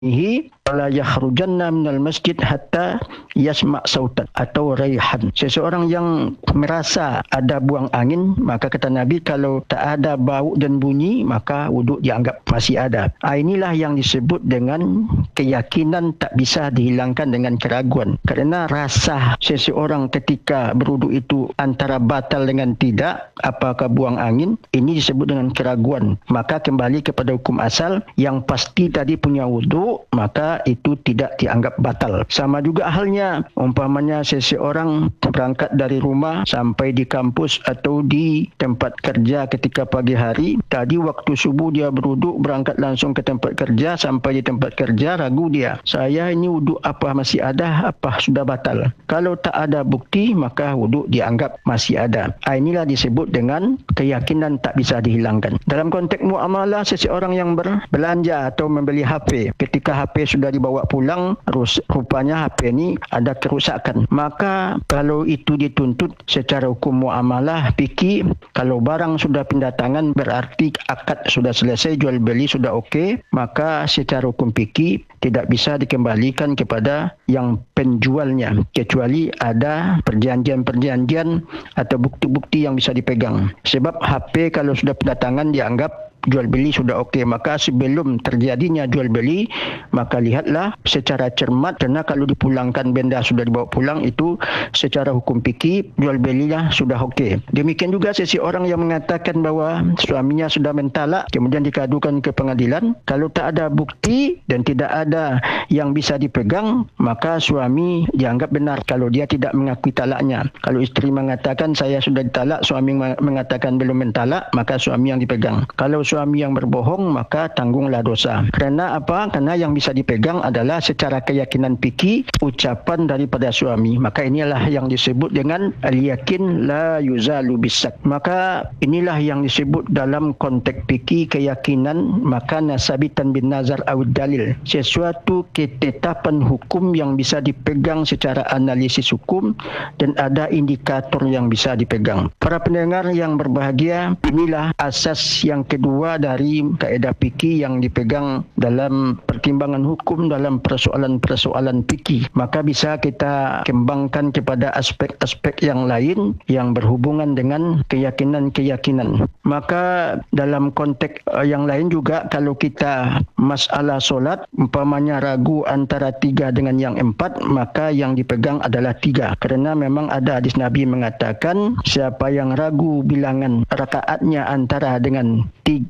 wala yakhrujanna minal masjid hatta yasma' sautan atau raihan. Seseorang yang merasa ada buang angin, maka kata Nabi, kalau tak ada bau dan bunyi, maka wuduk dianggap masih ada. Inilah yang disebut dengan keyakinan tak bisa dihilangkan dengan keraguan. Kerana rasa seseorang ketika berwuduk itu antara batal dengan tidak, apakah buang angin, ini disebut dengan keraguan. Maka kembali kepada hukum asal, yang pasti tadi punya wuduk, maka itu tidak dianggap batal. Sama juga halnya, umpamanya seseorang berangkat dari rumah sampai di kampus atau di tempat kerja ketika pagi hari, tadi waktu subuh dia berwuduk, berangkat langsung ke tempat kerja, sampai di tempat kerja ragu dia, saya ini wuduk apa masih ada, apa sudah batal. Kalau tak ada bukti, maka wuduk dianggap masih ada. Inilah disebut dengan keyakinan tak bisa dihilangkan. Dalam konteks muamalah, seseorang yang berbelanja atau membeli HP, ketika HP sudah dibawa pulang, rupanya HP ini ada kerusakan, maka kalau itu dituntut secara hukum muamalah fikih, kalau barang sudah pindah tangan berarti akad sudah selesai, jual beli sudah okey, maka secara hukum fikih tidak bisa dikembalikan kepada yang penjualnya kecuali ada perjanjian-perjanjian atau bukti-bukti yang bisa dipegang. Sebab HP kalau sudah pindah tangan dianggap jual beli sudah okey, maka sebelum terjadinya jual beli, maka lihatlah secara cermat, kerana kalau dipulangkan benda sudah dibawa pulang, itu secara hukum fikih jual belinya sudah okey. Demikian juga seseorang yang mengatakan bahawa suaminya sudah mentalak, kemudian dikadukan ke pengadilan, kalau tak ada bukti dan tidak ada yang bisa dipegang, maka suami dianggap benar kalau dia tidak mengakui talaknya. Kalau isteri mengatakan saya sudah ditalak, suami mengatakan belum mentalak, maka suami yang dipegang. Kalau suami yang berbohong, maka tanggunglah dosa. Kerana apa? Kerana yang bisa dipegang adalah secara keyakinan fikih ucapan daripada suami. Maka inilah yang disebut dengan al-yakin la yuzalu bisak. Maka inilah yang disebut dalam konteks fikih keyakinan, maka nasabitan bin nazar awid dalil. Sesuatu ketetapan hukum yang bisa dipegang secara analisis hukum dan ada indikator yang bisa dipegang. Para pendengar yang berbahagia, inilah asas yang kedua dari kaedah fikih yang dipegang dalam pertimbangan hukum dalam persoalan-persoalan fikih. Maka bisa kita kembangkan kepada aspek-aspek yang lain yang berhubungan dengan keyakinan-keyakinan. Maka dalam konteks yang lain juga, kalau kita masalah solat, umpamanya ragu antara 3 dengan yang 4, maka yang dipegang adalah 3. Kerana memang ada hadis Nabi mengatakan, siapa yang ragu bilangan rakaatnya antara dengan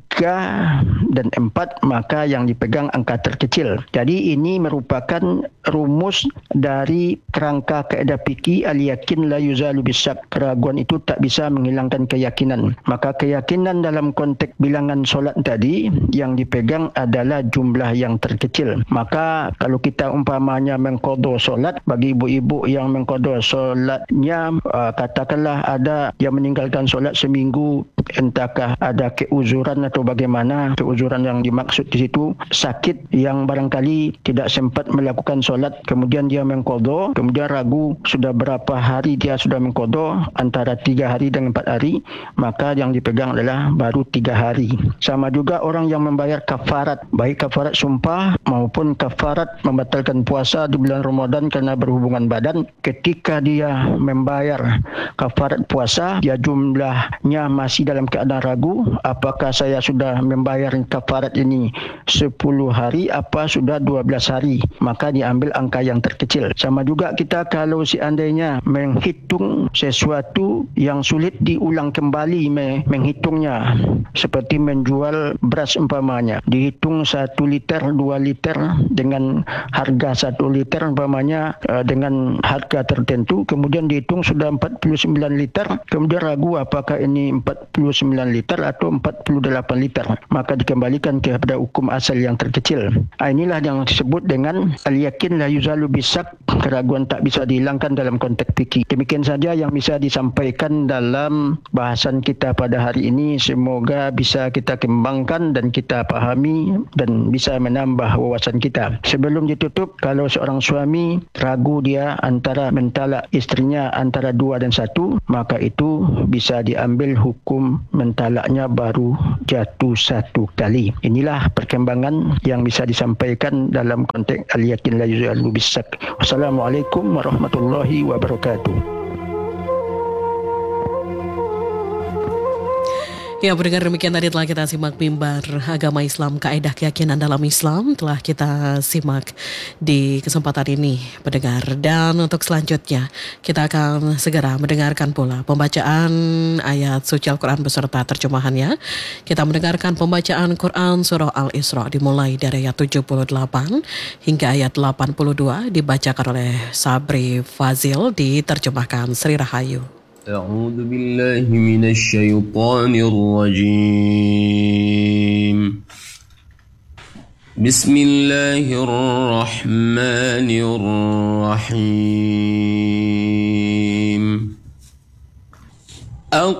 3 dan 4, maka yang dipegang angka terkecil. Jadi ini merupakan rumus dari kerangka kaedah fikih al-yakin la yuzalu bisyak. Keraguan itu tak bisa menghilangkan keyakinan. Maka keyakinan dalam konteks bilangan solat tadi yang dipegang adalah jumlah yang terkecil. Maka kalau kita umpamanya mengqadha solat, bagi ibu-ibu yang mengqadha solatnya, katakanlah ada yang meninggalkan solat seminggu, entahkah ada keuzuran atau bagaimana. Keuzuran yang dimaksud di situ sakit yang barangkali tidak sempat melakukan solat, kemudian dia mengqadha, kemudian ragu sudah berapa hari dia sudah mengqadha, antara 3 hari dengan 4 hari, maka yang dipegang adalah baru 3 hari. Sama juga orang yang membayar kafarat, baik kafarat sumpah maupun kafarat membatalkan puasa di bulan Ramadan kerana berhubungan badan. Ketika dia membayar kafarat puasa, dia jumlahnya masih dalam keadaan ragu, apakah saya sudah membayar kafarat ini 10 hari apa sudah 12 hari, maka diambil angka yang terkecil. Sama juga kita kalau seandainya menghitung sesuatu yang sulit diulang kembali menghitungnya, seperti menjual beras umpamanya, dihitung 1 liter 2 liter dengan harga 1 liter umpamanya dengan harga tertentu, kemudian dihitung sudah 49 liter, kemudian ragu apakah ini 49 liter atau 48 liter, maka dikembalikan kepada hukum asal yang terkecil. Inilah yang disebut dengan al-yakin la yuzalu bisak, keraguan tak bisa dihilangkan dalam konteks fikih. Demikian saja yang bisa disampaikan dalam bahasan kita pada hari ini. Semoga bisa kita kembangkan dan kita pahami dan bisa menambah wawasan kita. Sebelum ditutup, kalau seorang suami ragu dia antara mentalak isterinya antara 2 dan 1, maka itu bisa diambil hukum mentalaknya baru jatuh. kali. Inilah perkembangan yang bisa disampaikan dalam konteks al-yakin la yuzalu bisak. Wassalamualaikum warahmatullahi wabarakatuh. Ya, pendengar, demikian tadi telah kita simak mimbar agama Islam, kaedah keyakinan dalam Islam telah kita simak di kesempatan ini, pendengar. Dan untuk selanjutnya kita akan segera mendengarkan pula pembacaan ayat suci Al-Quran beserta terjemahannya. Kita mendengarkan pembacaan Quran surah Al-Isra dimulai dari ayat 78 hingga ayat 82 dibacakan oleh Sabri Fazil, diterjemahkan Sri Rahayu. أعوذ بالله من الشيطان الرجيم بسم الله الرحمن الرحيم